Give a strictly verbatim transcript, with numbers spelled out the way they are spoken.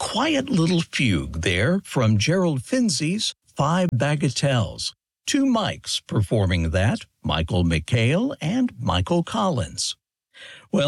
quiet little fugue there from Gerald Finzi's Five Bagatelles. Two Mikes performing that, Michael McHale and Michael Collins. Well,